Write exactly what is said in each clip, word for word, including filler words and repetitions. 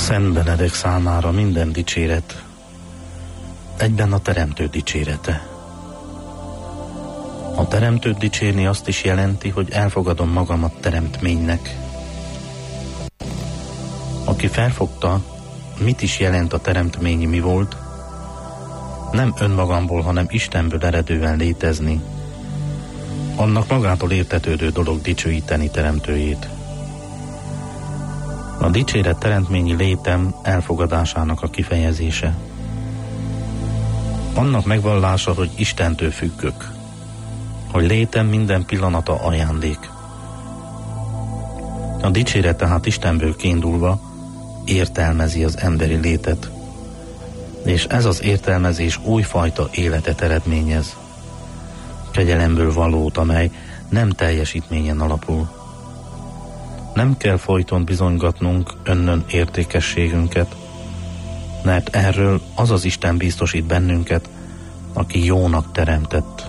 Szent Benedek számára minden dicséret egyben a Teremtő dicsérete. A Teremtőt dicsérni azt is jelenti, hogy elfogadom magamat teremtménynek. Aki felfogta, mit is jelent a teremtmény mi volt, nem önmagamból, hanem Istenből eredően létezni, annak magától értetődő dolog dicsőíteni teremtőjét. A dicséret teremtményi létem elfogadásának a kifejezése. Annak megvallása, hogy Istentől függök, hogy létem minden pillanata ajándék. A dicséret tehát Istenből kiindulva értelmezi az emberi létet, és ez az értelmezés újfajta életet eredményez. Kegyelemből valót, amely nem teljesítményen alapul. Nem kell folyton bizonygatnunk önnön értékességünket, mert erről az az Isten biztosít bennünket, aki jónak teremtett.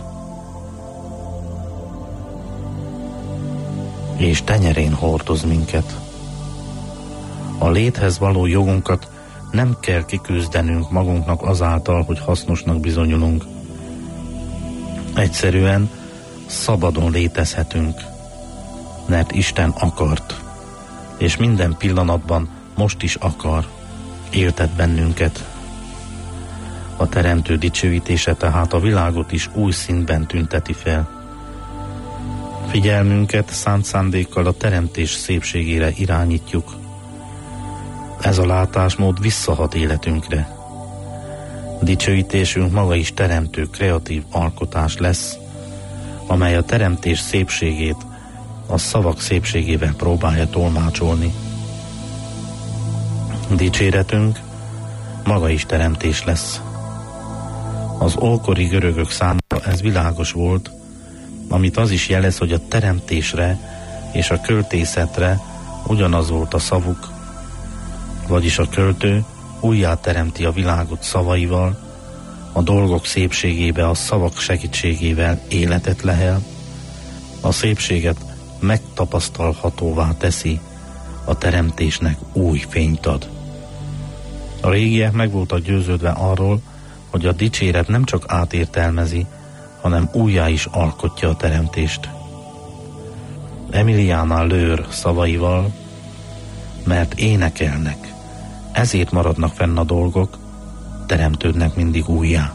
És tenyerén hordoz minket. A léthez való jogunkat nem kell kiküzdenünk magunknak azáltal, hogy hasznosnak bizonyulunk. Egyszerűen szabadon létezhetünk, mert Isten akart, és minden pillanatban most is akar, éltet bennünket. A Teremtő dicsőítése tehát a világot is új színben tünteti fel. Figyelmünket szánt szándékkal a teremtés szépségére irányítjuk. Ez a látásmód visszahat életünkre. Dicsőítésünk maga is teremtő, kreatív alkotás lesz, amely a teremtés szépségét a szavak szépségével próbálja tolmácsolni. Dicséretünk maga is teremtés lesz. Az ókori görögök számára ez világos volt, amit az is jelez, hogy a teremtésre és a költészetre ugyanaz volt a szavuk, vagyis a költő újjá teremti a világot szavaival, a dolgok szépségébe a szavak segítségével életet lehel, a szépséget megtapasztalhatóvá teszi, a teremtésnek új fényt ad. A régiek meg voltak győződve arról, hogy a dicséret nem csak átértelmezi, hanem újjá is alkotja a teremtést. Emiliana Lőr szavaival, mert énekelnek, ezért maradnak fenn a dolgok, teremtődnek mindig újjá.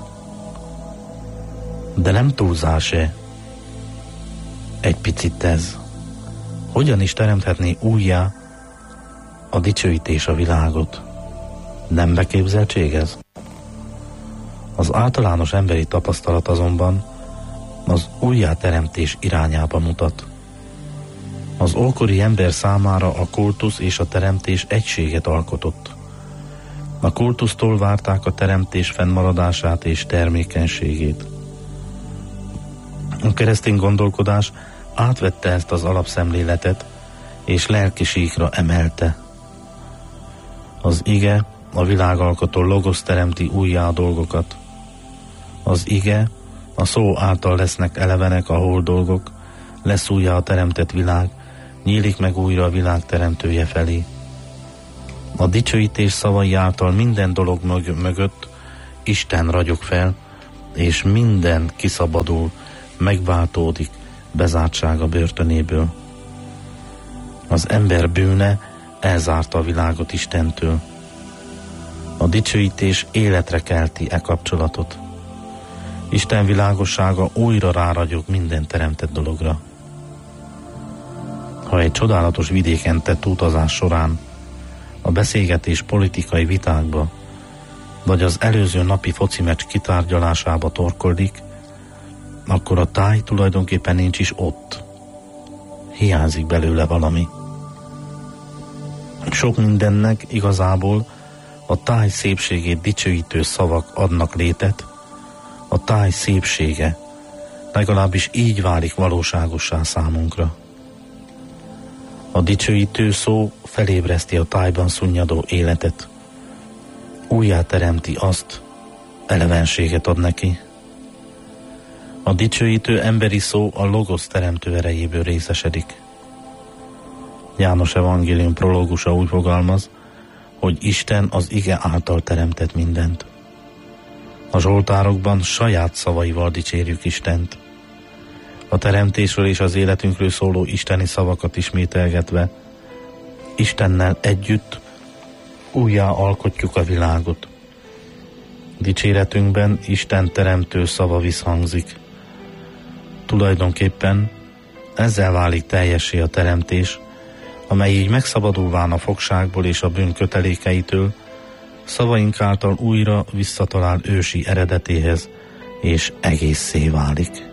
De nem túlzás-e egy picit ez? Hogyan is teremthetné újjá a dicsőítés a világot? Nem beképzeltség ez? Az általános emberi tapasztalat azonban az újjáteremtés irányába mutat. Az ókori ember számára a kultusz és a teremtés egységet alkotott. A kultusztól várták a teremtés fennmaradását és termékenységét. A keresztény gondolkodás átvette ezt az alapszemléletet, és lelki síkra emelte. Az ige, a világalkotó logosz teremti újjá a dolgokat. Az ige, a szó által lesznek elevenek a holdolgok, lesz újjá a teremtett világ, nyílik meg újra a világ teremtője felé. A dicsőítés szavai által minden dolog mög- mögött Isten ragyog fel, és minden kiszabadul, megváltódik bezártsága börtönéből. Az ember bűne elzárta a világot Istentől. A dicsőítés életre kelti e kapcsolatot. Isten világossága újra ráragyog minden teremtett dologra. Ha egy csodálatos vidéken tett utazás során a beszélgetés politikai vitákba, vagy az előző napi foci meccs kitárgyalásába torkollik, akkor a táj tulajdonképpen nincs is ott. Hiányzik belőle valami. Sok mindennek igazából a táj szépségét dicsőítő szavak adnak létet, a táj szépsége legalábbis így válik valóságossá számunkra. A dicsőítő szó felébreszti a tájban szunnyadó életet, újjáteremti azt, elevenséget ad neki. A dicsőítő emberi szó a logosz teremtő erejéből részesedik. János evangélium prológusa úgy fogalmaz, hogy Isten az ige által teremtett mindent. A zsoltárokban saját szavaival dicsérjük Istent. A teremtésről és az életünkről szóló isteni szavakat ismételgetve, Istennel együtt újjá alkotjuk a világot. Dicséretünkben Isten teremtő szava visszhangzik. Tulajdonképpen ezzel válik teljessé a teremtés, amely így megszabadulván a fogságból és a bűn kötelékeitől, szavaink által újra visszatalál ősi eredetéhez, és egészszé válik.